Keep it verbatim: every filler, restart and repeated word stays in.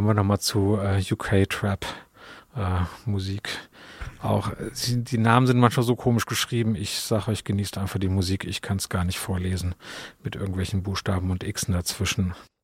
kommen wir nochmal zu äh, U K-Trap äh, Musik. Auch die, die Namen sind manchmal so komisch geschrieben. Ich sage euch, genießt einfach die Musik. Ich kann es gar nicht vorlesen mit irgendwelchen Buchstaben und Xen dazwischen.